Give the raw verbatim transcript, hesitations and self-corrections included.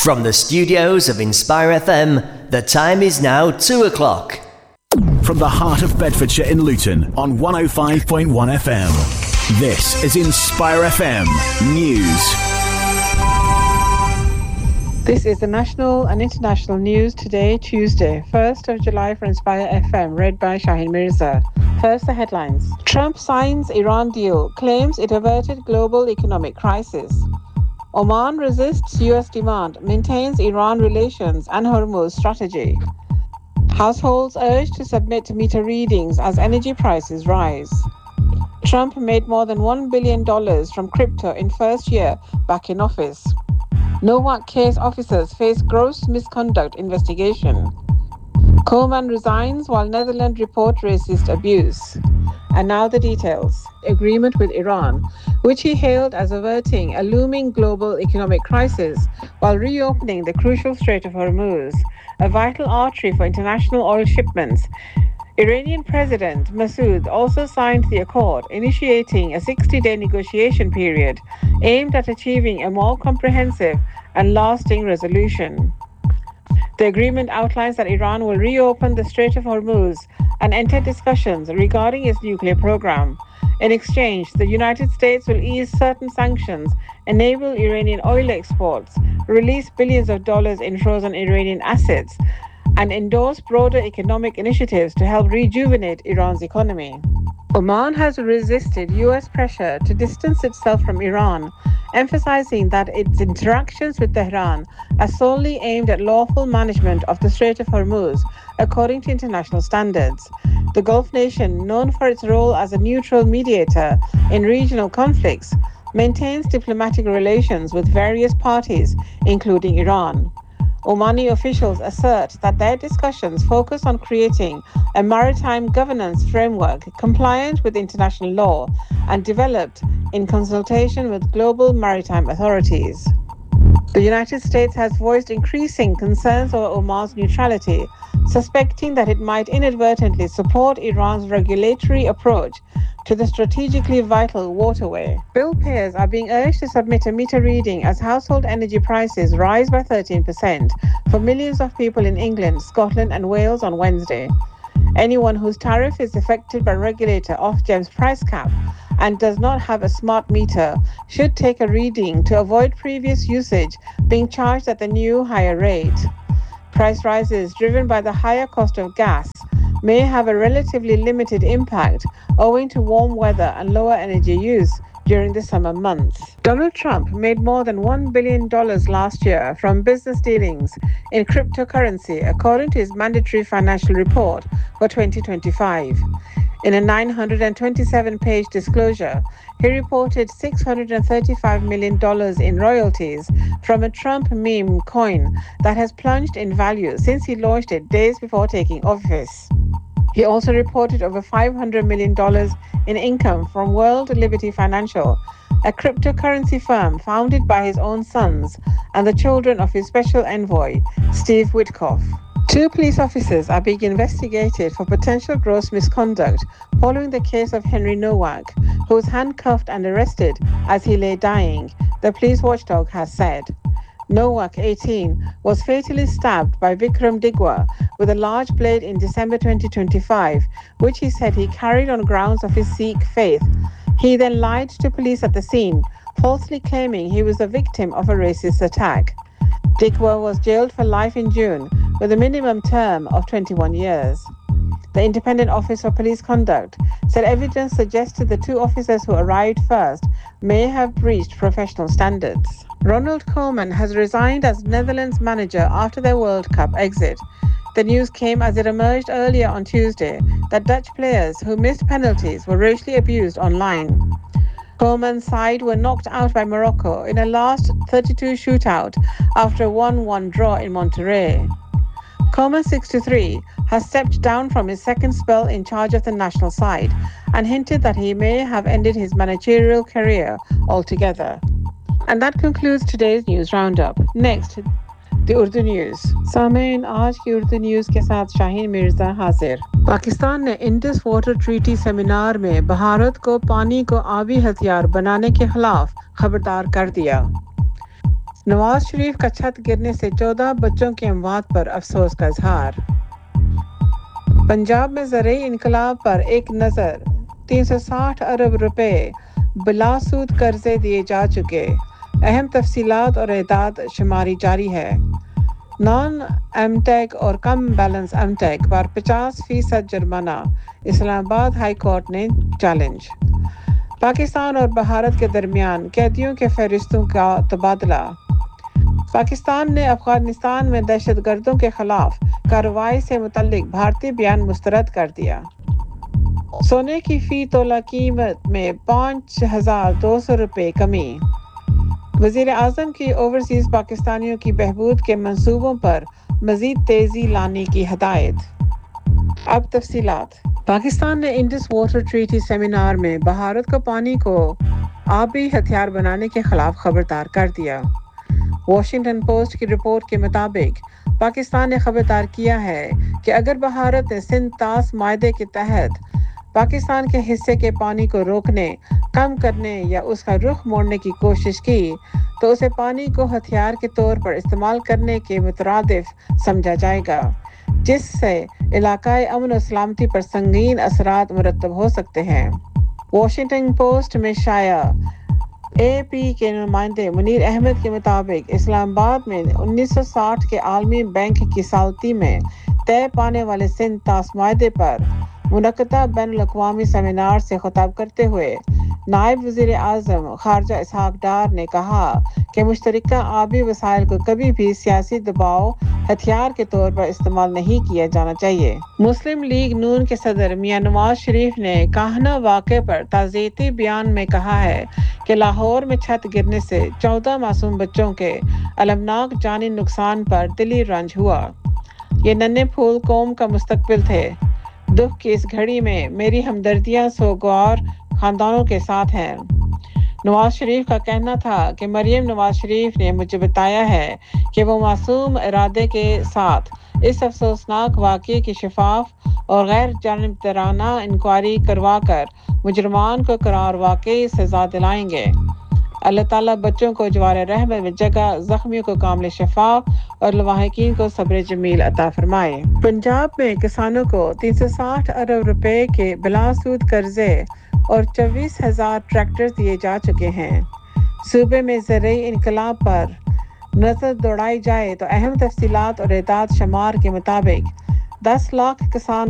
From the studios of Inspire F M, the time is now two o'clock. From the heart of Bedfordshire in Luton on one oh five point one F M. This is Inspire F M News. This is the national and international news today, Tuesday, first of July for Inspire F M, read by Shaheen Mirza. First, the headlines. Trump signs Iran deal, claims it averted global economic crisis. Oman resists U S demand, maintains Iran relations and Hormuz strategy. Households urged to submit meter readings as energy prices rise. Trump made more than one billion dollars from crypto in first year back in office. Novak case officers face gross misconduct investigation. Coleman resigns while Netherlands report racist abuse. And now the details. Agreement with Iran, which he hailed as averting a looming global economic crisis while reopening the crucial Strait of Hormuz, a vital artery for international oil shipments. Iranian President Massoud also signed the accord, initiating a sixty-day negotiation period aimed at achieving a more comprehensive and lasting resolution. The agreement outlines that Iran will reopen the Strait of Hormuz and enter discussions regarding its nuclear program. In exchange, the United States will ease certain sanctions, enable Iranian oil exports, release billions of dollars in frozen Iranian assets, and endorse broader economic initiatives to help rejuvenate Iran's economy. Oman has resisted U S pressure to distance itself from Iran, emphasizing that its interactions with Tehran are solely aimed at lawful management of the Strait of Hormuz, according to international standards. The Gulf nation, known for its role as a neutral mediator in regional conflicts, maintains diplomatic relations with various parties, including Iran. Omani officials assert that their discussions focus on creating a maritime governance framework compliant with international law and developed in consultation with global maritime authorities. The United States has voiced increasing concerns over Oman's neutrality, suspecting that it might inadvertently support Iran's regulatory approach to the strategically vital waterway. Bill payers are being urged to submit a meter reading as household energy prices rise by thirteen percent for millions of people in England, Scotland and Wales on Wednesday. Anyone whose tariff is affected by regulator Ofgem's price cap and does not have a smart meter should take a reading to avoid previous usage being charged at the new higher rate. Price rises driven by the higher cost of gas may have a relatively limited impact owing to warm weather and lower energy use during the summer months. Donald Trump made more than one billion dollars last year from business dealings in cryptocurrency, according to his mandatory financial report for twenty twenty-five. In a nine hundred twenty-seven page disclosure, he reported six hundred thirty-five million dollars in royalties from a Trump meme coin that has plunged in value since he launched it days before taking office. He also reported over five hundred million dollars in income from World Liberty Financial, a cryptocurrency firm founded by his own sons and the children of his special envoy, Steve Witkoff. Two police officers are being investigated for potential gross misconduct following the case of Henry Nowak, who was handcuffed and arrested as he lay dying, the police watchdog has said. Nowak, eighteen, was fatally stabbed by Vikram Digwa with a large blade in December twenty twenty-five, which he said he carried on grounds of his Sikh faith. He then lied to police at the scene, falsely claiming he was the victim of a racist attack. Digwa was jailed for life in June with a minimum term of twenty-one years. The Independent Office of Police Conduct said evidence suggested the two officers who arrived first may have breached professional standards. Ronald Koeman has resigned as Netherlands manager after their World Cup exit. The news came as it emerged earlier on Tuesday that Dutch players who missed penalties were racially abused online. Koeman's side were knocked out by Morocco in a last thirty-two shootout after a one one draw in Monterrey. Koeman, sixty-three, has stepped down from his second spell in charge of the national side and hinted that he may have ended his managerial career altogether. And that concludes today's news roundup. Next, the Urdu News. सामेन आज की Urdu news के साथ शाहीन मिर्ज़ा हाजिर। पाकिस्तान ने Indus water treaty seminar में भारत को पानी को आबी हथियार बनाने के खिलाफ खबरदार कर दिया। نواز شریف کا چھت گرنے سے چودہ بچوں کی اموات پر افسوس کا اظہار۔ پنجاب میں زرعی انقلاب پر ایک نظر، تین سو ساٹھ ارب روپے بلا سود قرضے دیے جا چکے، اہم تفصیلات اور اعداد شماری جاری ہے۔ نان ایم ٹیک اور کم بیلنس ایم ٹیک پر پچاس فیصد جرمانہ، اسلام آباد ہائی کورٹ نے چیلنج۔ پاکستان اور بھارت کے درمیان قیدیوں کے فہرستوں کا تبادلہ۔ پاکستان نے افغانستان میں دہشت گردوں کے خلاف کارروائی سے متعلق بھارتی بیان مسترد کر دیا۔ سونے کی فی تولہ قیمت میں پانچ ہزار دو سو روپے کمی۔ وزیر اعظم کی اوورسیز پاکستانیوں کی بہبود کے منصوبوں پر مزید تیزی لانے کی ہدایت۔ اب تفصیلات۔ پاکستان نے انڈس واٹر ٹریٹی سیمینار میں بھارت کو پانی کو آبی ہتھیار بنانے کے خلاف خبردار کر دیا۔ واشنگٹن پوسٹ کی رپورٹ کے مطابق پاکستان نے خبردار کیا ہے کہ اگر بھارت نے سندھ طاس معاہدے کے تحت پاکستان کے حصے کے پانی کو روکنے، کم کرنے یا اس کا رخ موڑنے کی کوشش کی تو اسے پانی کو ہتھیار کے طور پر استعمال کرنے کے مترادف سمجھا جائے گا، جس سے علاقائی امن و سلامتی پر سنگین اثرات مرتب ہو سکتے ہیں۔ واشنگٹن پوسٹ میں شائع اے پی کے نمائندے منیر احمد کے مطابق اسلام آباد میں انیس سو ساٹھ کے عالمی بینک کی ثالثی میں طے پانے والے سندھ طاس معاہدے پر منعقدہ بین الاقوامی سیمینار سے خطاب کرتے ہوئے نائب وزیر اعظم خارجہ اسحاق ڈار نے کہا کہ مشترکہ آبی وسائل کو کبھی بھی سیاسی دباؤ ہتھیار کے طور پر استعمال نہیں کیا جانا چاہیے۔ مسلم لیگ نون کے صدر میاں نواز شریف نے کاہنہ واقعے پر تعزیتی بیان میں کہا ہے کہ لاہور میں چھت گرنے سے چودہ معصوم بچوں کے المناک جانی نقصان پر دلی رنج ہوا۔ یہ ننھے پھول قوم کا مستقبل تھے۔ دکھ کی اس گھڑی میں میری ہمدردیاں سوگوار خاندانوں کے ساتھ ہیں۔ نواز شریف کا کہنا تھا کہ مریم نواز شریف نے مجھے بتایا ہے کہ وہ معصوم ارادے کے ساتھ اس افسوسناک واقعے کی شفاف اور غیر جانبدارانہ انکوائری کروا کر مجرمان کو قرار واقعی سزا دلائیں گے۔ اللہ تعالیٰ بچوں کو جوار رحمت میں جگہ، زخمیوں کو کامل شفا اور لواحقین کو صبر جمیل عطا فرمائے۔ پنجاب میں کسانوں کو تین سو ساٹھ ارب روپے کے بلا سود قرضے اور چوبیس ہزار ٹریکٹر دیے جا چکے ہیں۔ صوبے میں زرعی انقلاب پر نظر دوڑائی جائے تو اہم تفصیلات اور اعداد شمار کے مطابق دس لاکھ کسان